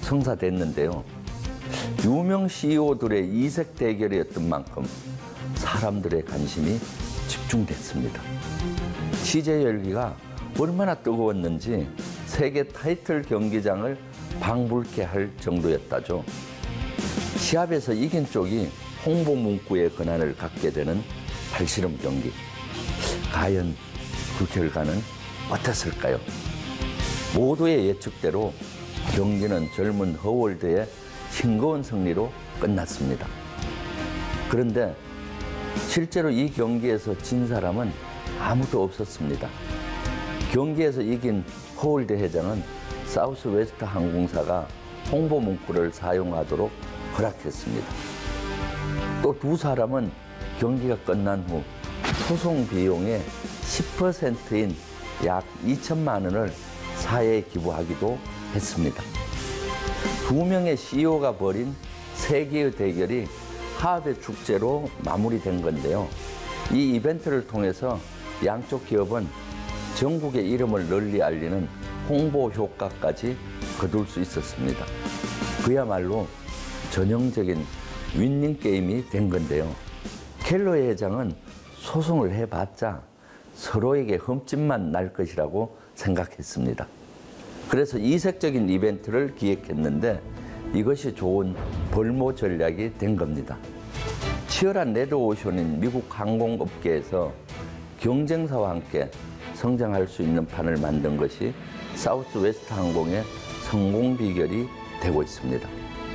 성사됐는데요. 유명 CEO들의 이색 대결이었던 만큼 사람들의 관심이 집중됐습니다. 취재 열기가 얼마나 뜨거웠는지 세계 타이틀 경기장을 방불케 할 정도였다죠. 시합에서 이긴 쪽이 홍보 문구의 권한을 갖게 되는 발시름 경기. 과연 그 결과는 어땠을까요? 모두의 예측대로 경기는 젊은 허월드의 싱거운 승리로 끝났습니다. 그런데 실제로 이 경기에서 진 사람은 아무도 없었습니다. 경기에서 이긴 허월드 회장은 사우스웨스트 항공사가 홍보 문구를 사용하도록 허락했습니다. 또 두 사람은 경기가 끝난 후 소송 비용의 10%인 약 2천만 원을 사회에 기부하기도 했습니다. 두 명의 CEO가 벌인 세계의 대결이 화합의 축제로 마무리된 건데요. 이 이벤트를 통해서 양쪽 기업은 전국의 이름을 널리 알리는 홍보 효과까지 거둘 수 있었습니다. 그야말로 전형적인 윈닝 게임이 된 건데요. 켈러의 회장은 소송을 해봤자 서로에게 흠집만 날 것이라고 생각했습니다. 그래서 이색적인 이벤트를 기획했는데 이것이 좋은 벌모 전략이 된 겁니다. 치열한 레드오션인 미국 항공업계에서 경쟁사와 함께 성장할 수 있는 판을 만든 것이 사우스웨스트 항공의 성공 비결이 되고 있습니다.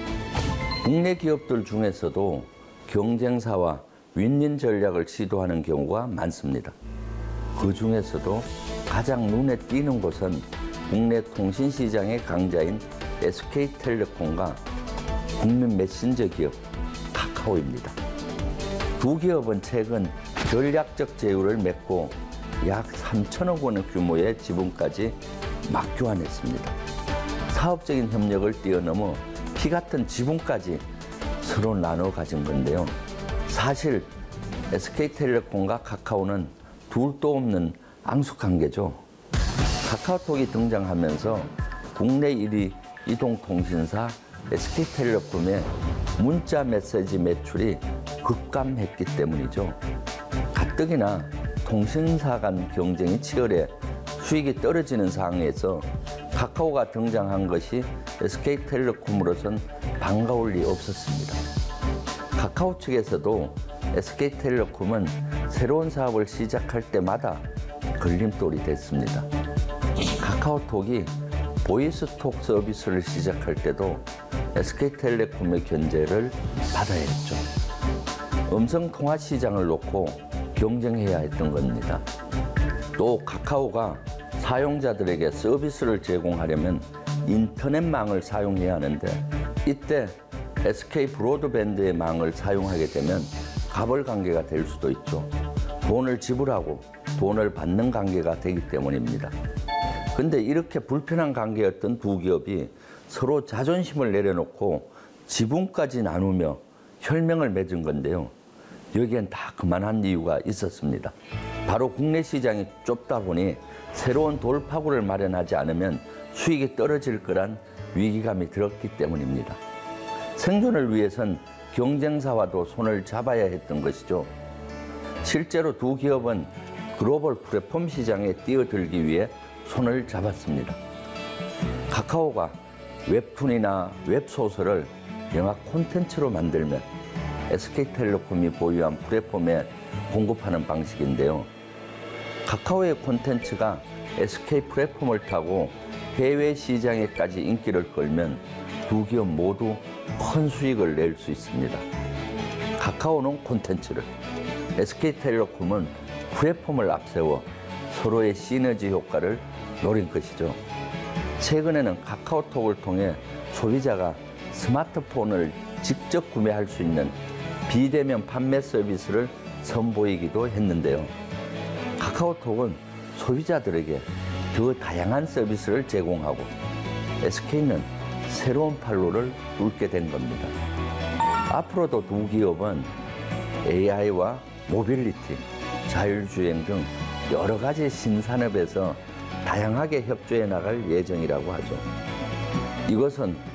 국내 기업들 중에서도 경쟁사와 윈윈 전략을 시도하는 경우가 많습니다. 그 중에서도 가장 눈에 띄는 곳은 국내 통신시장의 강자인 SK텔레콤과 국민 메신저 기업 카카오입니다. 두 기업은 최근 전략적 제휴를 맺고 약 3천억 원 규모의 지분까지 맞교환했습니다. 사업적인 협력을 뛰어넘어 피 같은 지분까지 서로 나눠 가진 건데요. 사실 SK텔레콤과 카카오는 둘도 없는 앙숙관계죠. 카카오톡이 등장하면서 국내 1위 이동통신사 SK텔레콤의 문자 메시지 매출이 급감했기 때문이죠. 가뜩이나 통신사 간 경쟁이 치열해 수익이 떨어지는 상황에서 카카오가 등장한 것이 SK텔레콤으로선 반가울 리 없었습니다. 카카오 측에서도 SK텔레콤은 새로운 사업을 시작할 때마다 걸림돌이 됐습니다. 카카오톡이 보이스톡 서비스를 시작할 때도 SK텔레콤의 견제를 받아야 했죠. 음성통화 시장을 놓고 경쟁해야 했던 겁니다. 또 카카오가 사용자들에게 서비스를 제공하려면 인터넷망을 사용해야 하는데 이때 SK 브로드밴드의 망을 사용하게 되면 갑을 관계가 될 수도 있죠. 돈을 지불하고 돈을 받는 관계가 되기 때문입니다. 근데 이렇게 불편한 관계였던 두 기업이 서로 자존심을 내려놓고 지분까지 나누며 혈맹을 맺은 건데요. 여기엔 다 그만한 이유가 있었습니다. 바로 국내 시장이 좁다 보니 새로운 돌파구를 마련하지 않으면 수익이 떨어질 거란 위기감이 들었기 때문입니다. 생존을 위해선 경쟁사와도 손을 잡아야 했던 것이죠. 실제로 두 기업은 글로벌 플랫폼 시장에 뛰어들기 위해 손을 잡았습니다. 카카오가 웹툰이나 웹소설을 영화 콘텐츠로 만들면 SK텔레콤이 보유한 플랫폼에 공급하는 방식인데요. 카카오의 콘텐츠가 SK 플랫폼을 타고 해외 시장에까지 인기를 끌면 두 기업 모두 큰 수익을 낼 수 있습니다. 카카오는 콘텐츠를, SK텔레콤은 플랫폼을 앞세워 서로의 시너지 효과를 노린 것이죠. 최근에는 카카오톡을 통해 소비자가 스마트폰을 직접 구매할 수 있는 비대면 판매 서비스를 선보이기도 했는데요. 카카오톡은 소비자들에게 더 다양한 서비스를 제공하고 SK는 새로운 판로를 뚫게 된 겁니다. 앞으로도 두 기업은 AI와 모빌리티, 자율주행 등 여러 가지 신산업에서 다양하게 협조해 나갈 예정이라고 하죠. 이것은